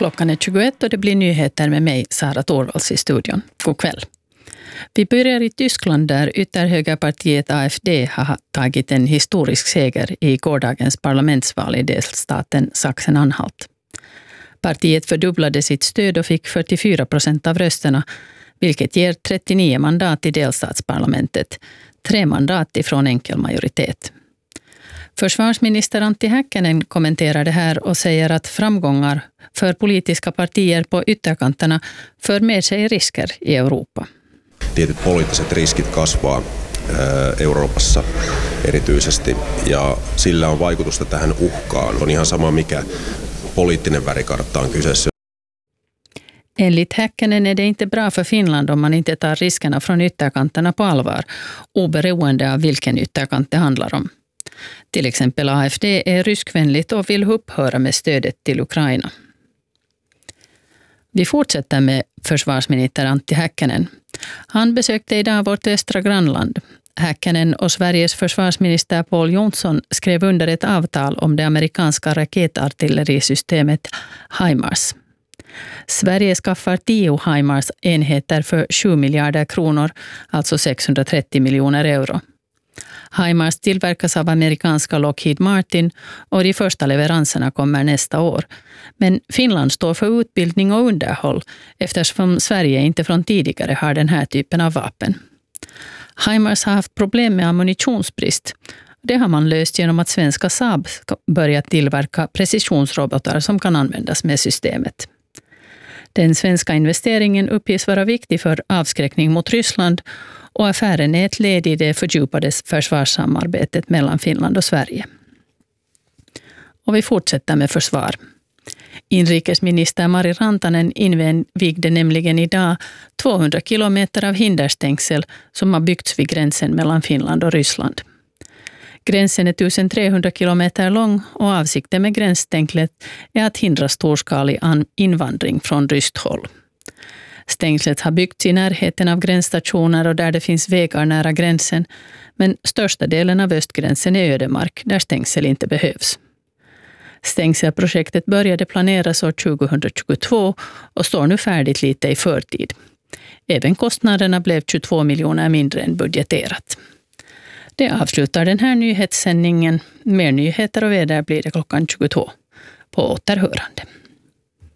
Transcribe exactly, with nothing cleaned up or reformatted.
Klockan är tjugoett och det blir nyheter med mig, Sara Torvalds, i studion. God kväll. Vi börjar i Tyskland där ytterhögerpartiet A F D har tagit en historisk seger i gårdagens parlamentsval i delstaten Sachsen-Anhalt. Partiet fördubblade sitt stöd och fick fyrtiofyra procent av rösterna, vilket ger trettionio mandat i delstatsparlamentet, tre mandat ifrån enkel majoritet. Försvarsminister Antti Häkkänen kommenterar det här och säger att framgångar för politiska partier på ytterkanterna för med sig risker i Europa. Tietyt poliittiset riskit kasvaa Euroopassa erityisesti ja sillä on vaikutusta tähän uhkaan. On ihan sama mikä poliittinen värikartta on kyseessä. Enligt Häkkänen är det inte bra för Finland om man inte tar riskerna från ytterkanterna på allvar, oberoende av vilken ytterkant det handlar om. Till exempel A F D är ryskvänligt och vill upphöra med stödet till Ukraina. Vi fortsätter med försvarsminister Antti Häkkänen. Han besökte idag vårt östra grannland. Häkkänen och Sveriges försvarsminister Pål Jonson skrev under ett avtal om det amerikanska raketartillerisystemet HIMARS. Sverige skaffar tio HIMARS-enheter för sju miljarder kronor, alltså sexhundratrettio miljoner euro. HIMARS tillverkas av amerikanska Lockheed Martin och de första leveranserna kommer nästa år. Men Finland står för utbildning och underhåll eftersom Sverige inte från tidigare har den här typen av vapen. HIMARS har haft problem med ammunitionsbrist. Det har man löst genom att svenska Saab börjat tillverka precisionsrobotar som kan användas med systemet. Den svenska investeringen uppges vara viktig för avskräckning mot Ryssland och affären är ett led i det fördjupade försvarssamarbetet mellan Finland och Sverige. Och vi fortsätter med försvar. Inrikesminister Mari Rantanen invigde nämligen idag tvåhundra kilometer av hinderstängsel som har byggts vid gränsen mellan Finland och Ryssland. Gränsen är tusentrehundra kilometer lång och avsikten med gränsstängslet är att hindra storskalig invandring från ryskt håll. Stängslet har byggts i närheten av gränsstationer och där det finns vägar nära gränsen, men största delen av östgränsen är ödemark där stängsel inte behövs. Stängselprojektet började planeras år tjugohundratjugotvå och står nu färdigt lite i förtid. Även kostnaderna blev tjugotvå miljoner mindre än budgeterat. Det avslutar den här nyhetssändningen. Mer nyheter och väder blir det klockan tjugotvå. På återhörande.